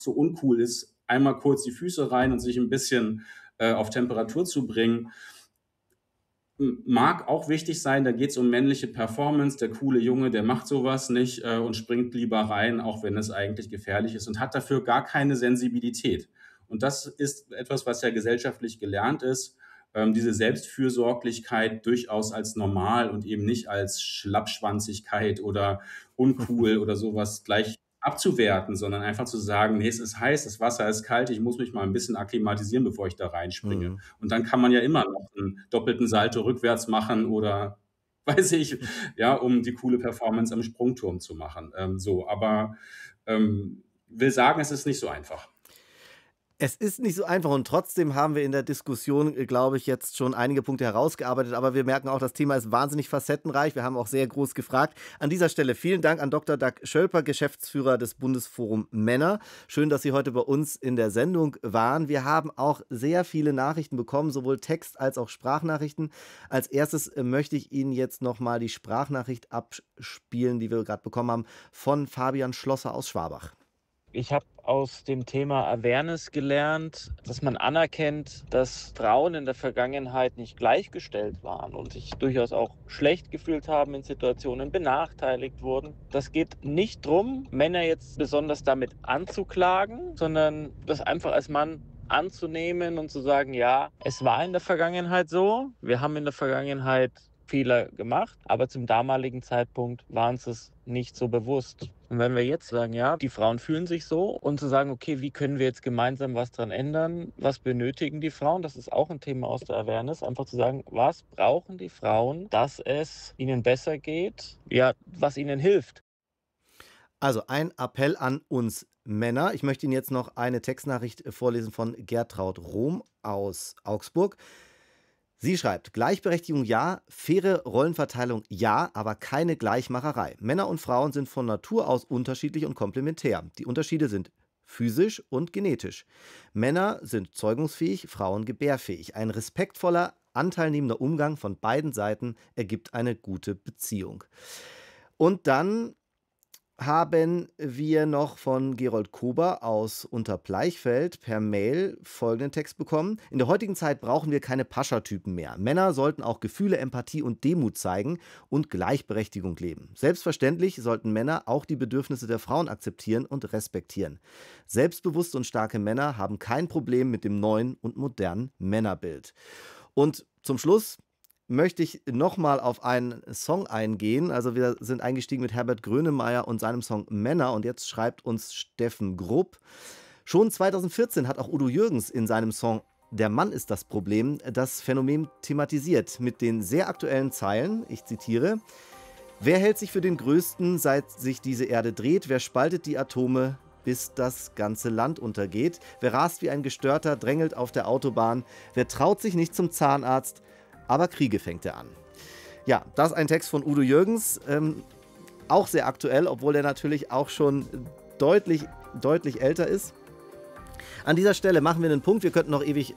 so uncool ist, einmal kurz die Füße rein und sich ein bisschen auf Temperatur zu bringen. Mag auch wichtig sein, da geht es um männliche Performance. Der coole Junge, der macht sowas nicht und springt lieber rein, auch wenn es eigentlich gefährlich ist und hat dafür gar keine Sensibilität. Und das ist etwas, was ja gesellschaftlich gelernt ist, diese Selbstfürsorglichkeit durchaus als normal und eben nicht als Schlappschwanzigkeit oder uncool oder sowas gleich abzuwerten, sondern einfach zu sagen: „Ne, es ist heiß, das Wasser ist kalt, ich muss mich mal ein bisschen akklimatisieren, bevor ich da reinspringe.“ Mhm. Und dann kann man ja immer noch einen doppelten Salto rückwärts machen oder weiß ich, ja, um die coole Performance am Sprungturm zu machen. So, aber, will sagen, es ist nicht so einfach. Es ist nicht so einfach und trotzdem haben wir in der Diskussion, glaube ich, jetzt schon einige Punkte herausgearbeitet, aber wir merken auch, das Thema ist wahnsinnig facettenreich. Wir haben auch sehr groß gefragt. An dieser Stelle vielen Dank an Dr. Dag Schölper, Geschäftsführer des Bundesforum Männer. Schön, dass Sie heute bei uns in der Sendung waren. Wir haben auch sehr viele Nachrichten bekommen, sowohl Text als auch Sprachnachrichten. Als erstes möchte ich Ihnen jetzt noch mal die Sprachnachricht abspielen, die wir gerade bekommen haben, von Fabian Schlosser aus Schwabach. Ich habe aus dem Thema Awareness gelernt, dass man anerkennt, dass Frauen in der Vergangenheit nicht gleichgestellt waren und sich durchaus auch schlecht gefühlt haben in Situationen, benachteiligt wurden. Das geht nicht darum, Männer jetzt besonders damit anzuklagen, sondern das einfach als Mann anzunehmen und zu sagen, ja, es war in der Vergangenheit so, wir haben in der Vergangenheit Fehler gemacht, aber zum damaligen Zeitpunkt waren es nicht so bewusst. Und wenn wir jetzt sagen, ja, die Frauen fühlen sich so und zu sagen, okay, wie können wir jetzt gemeinsam was dran ändern? Was benötigen die Frauen? Das ist auch ein Thema aus der Awareness. Einfach zu sagen, was brauchen die Frauen, dass es ihnen besser geht? Ja, was ihnen hilft. Also ein Appell an uns Männer. Ich möchte Ihnen jetzt noch eine Textnachricht vorlesen von Gertraud Rohm aus Augsburg. Sie schreibt: Gleichberechtigung ja, faire Rollenverteilung ja, aber keine Gleichmacherei. Männer und Frauen sind von Natur aus unterschiedlich und komplementär. Die Unterschiede sind physisch und genetisch. Männer sind zeugungsfähig, Frauen gebärfähig. Ein respektvoller, anteilnehmender Umgang von beiden Seiten ergibt eine gute Beziehung. Und dann haben wir noch von Gerold Kober aus Unterbleichfeld per Mail folgenden Text bekommen. In der heutigen Zeit brauchen wir keine Paschertypen mehr. Männer sollten auch Gefühle, Empathie und Demut zeigen und Gleichberechtigung leben. Selbstverständlich sollten Männer auch die Bedürfnisse der Frauen akzeptieren und respektieren. Selbstbewusste und starke Männer haben kein Problem mit dem neuen und modernen Männerbild. Und zum Schluss möchte ich nochmal auf einen Song eingehen. Also wir sind eingestiegen mit Herbert Grönemeyer und seinem Song Männer und jetzt schreibt uns Steffen Grupp. Schon 2014 hat auch Udo Jürgens in seinem Song Der Mann ist das Problem das Phänomen thematisiert mit den sehr aktuellen Zeilen, ich zitiere: Wer hält sich für den Größten, seit sich diese Erde dreht? Wer spaltet die Atome, bis das ganze Land untergeht? Wer rast wie ein Gestörter, drängelt auf der Autobahn? Wer traut sich nicht zum Zahnarzt? Aber Kriege fängt er an. Ja, das ist ein Text von Udo Jürgens, auch sehr aktuell, obwohl er natürlich auch schon deutlich älter ist. An dieser Stelle machen wir einen Punkt. Wir könnten noch ewig